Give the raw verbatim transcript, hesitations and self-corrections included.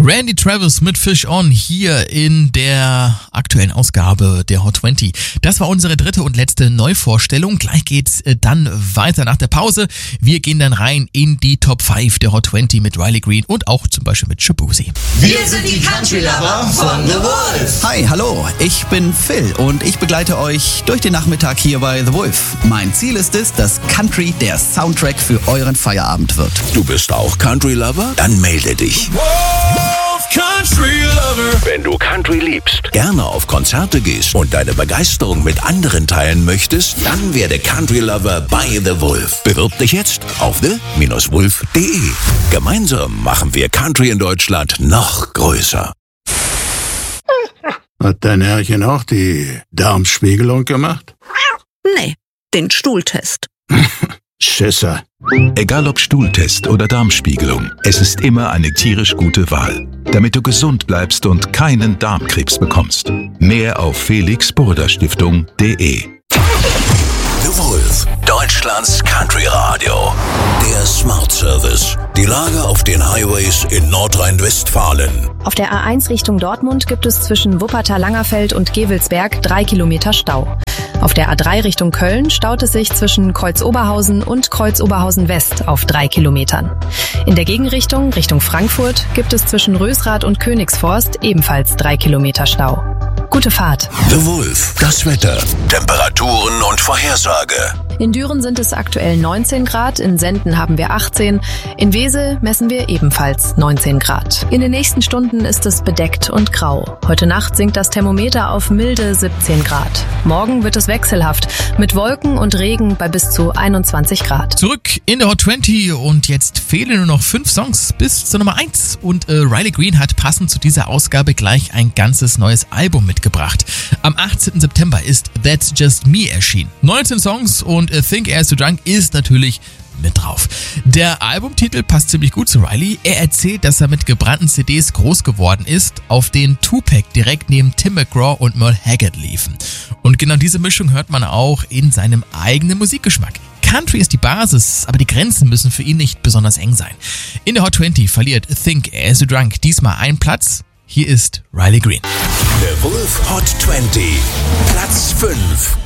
Randy Travis mit Fish On hier in der aktuellen Ausgabe der Hot zwanzig. Das war unsere dritte und letzte Neuvorstellung. Gleich geht's dann weiter nach der Pause. Wir gehen dann rein in die Top fünf der Hot zwanzig mit Riley Green und auch zum Beispiel mit Shaboozey. Wir sind die Country Lover von The Wolf. Hi, hallo, ich bin Phil und ich begleite euch durch den Nachmittag hier bei The Wolf. Mein Ziel ist es, dass Country der Soundtrack für euren Feierabend wird. Du bist auch Country Lover? Dann melde dich. Country Lover. Wenn du Country liebst, gerne auf Konzerte gehst und deine Begeisterung mit anderen teilen möchtest, dann werde Country Lover bei The Wolf. Bewirb dich jetzt auf the dash wolf punkt de. Gemeinsam machen wir Country in Deutschland noch größer. Hat dein Herrchen auch die Darmspiegelung gemacht? Nee, den Stuhltest. Schisser. Egal ob Stuhltest oder Darmspiegelung, es ist immer eine tierisch gute Wahl, damit du gesund bleibst und keinen Darmkrebs bekommst. Mehr auf felix burda stiftung punkt de. The Wolf, Deutschlands Country Radio. Der Smart Service. Die Lage auf den Highways in Nordrhein-Westfalen. Auf der A eins Richtung Dortmund gibt es zwischen Wuppertal-Langerfeld und Gevelsberg drei Kilometer Stau. Auf der A drei Richtung Köln staut es sich zwischen Kreuz-Oberhausen und Kreuz-Oberhausen-West auf drei Kilometern. In der Gegenrichtung, Richtung Frankfurt, gibt es zwischen Rösrath und Königsforst ebenfalls drei Kilometer Stau. Gute Fahrt. The Wolf, das Wetter, Temperaturen und Vorhersage. In Düren sind es aktuell neunzehn Grad, in Senden haben wir achtzehn, in Wesel messen wir ebenfalls neunzehn Grad. In den nächsten Stunden ist es bedeckt und grau. Heute Nacht sinkt das Thermometer auf milde siebzehn Grad. Morgen wird es wechselhaft, mit Wolken und Regen bei bis zu einundzwanzig Grad. Zurück in der Hot zwanzig und jetzt fehlen nur noch fünf Songs bis zur Nummer eins. Und äh, Riley Green hat passend zu dieser Ausgabe gleich ein ganzes neues Album mitgebracht. Am achtzehnten September ist That's Just Me erschienen. neunzehn Songs und I Think Air's Too Drunk ist natürlich mit drauf. Der Albumtitel passt ziemlich gut zu Riley. Er erzählt, dass er mit gebrannten C Ds groß geworden ist, auf denen Tupac direkt neben Tim McGraw und Merle Haggard liefen. Und genau diese Mischung hört man auch in seinem eigenen Musikgeschmack. Country ist die Basis, aber die Grenzen müssen für ihn nicht besonders eng sein. In der Hot zwanzig verliert Think Air's Too Drunk diesmal einen Platz. Hier ist Riley Green. The Wolf Hot zwanzig, Platz fünf.